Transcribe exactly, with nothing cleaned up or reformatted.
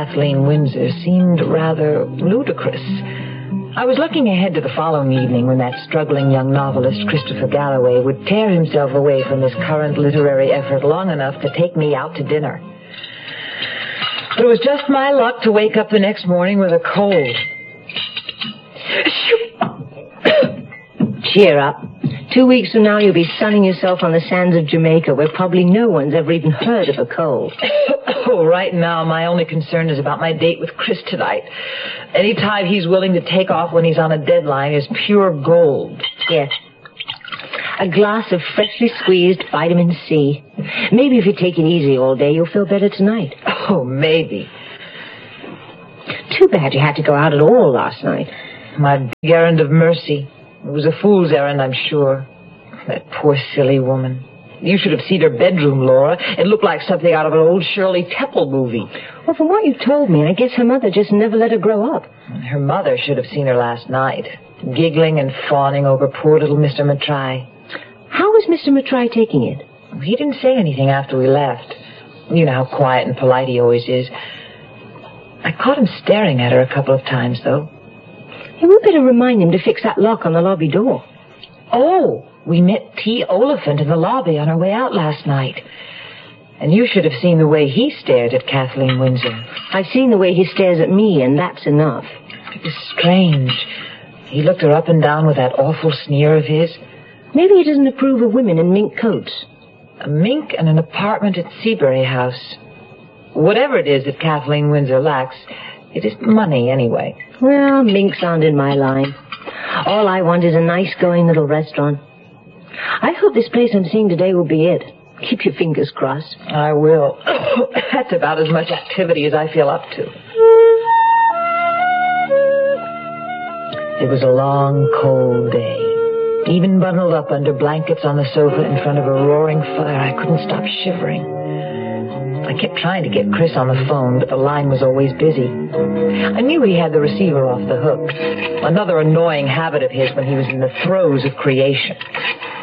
Kathleen Windsor seemed rather ludicrous. I was looking ahead to the following evening when that struggling young novelist, Christopher Galloway, would tear himself away from his current literary effort long enough to take me out to dinner. But it was just my luck to wake up the next morning with a cold. Cheer up. Two weeks from now, you'll be sunning yourself on the sands of Jamaica, where probably no one's ever even heard of a cold. Oh, right now, my only concern is about my date with Chris tonight. Any time he's willing to take off when he's on a deadline is pure gold. Yes. A glass of freshly squeezed vitamin C. Maybe if you take it easy all day, you'll feel better tonight. Oh, maybe. Too bad you had to go out at all last night. My big errand of mercy. It was a fool's errand, I'm sure. That poor silly woman. You should have seen her bedroom, Laura. It looked like something out of an old Shirley Temple movie. Well, from what you've told me, I guess her mother just never let her grow up. Her mother should have seen her last night, giggling and fawning over poor little Mister Matrai. How was Mister Matrai taking it? He didn't say anything after we left. You know how quiet and polite he always is. I caught him staring at her a couple of times, though. You would better remind him to fix that lock on the lobby door. Oh, we met T. Oliphant in the lobby on our way out last night. And you should have seen the way he stared at Kathleen Windsor. I've seen the way he stares at me, and that's enough. It was strange. He looked her up and down with that awful sneer of his. Maybe he doesn't approve of women in mink coats. A mink and an apartment at Seabury House. Whatever it is that Kathleen Windsor lacks, it isn't money anyway. Well, minks aren't in my line. All I want is a nice going little restaurant. I hope this place I'm seeing today will be it. Keep your fingers crossed. I will. That's about as much activity as I feel up to. It was a long, cold day. Even bundled up under blankets on the sofa in front of a roaring fire, I couldn't stop shivering. I kept trying to get Chris on the phone, but the line was always busy. I knew he had the receiver off the hook. Another annoying habit of his when he was in the throes of creation.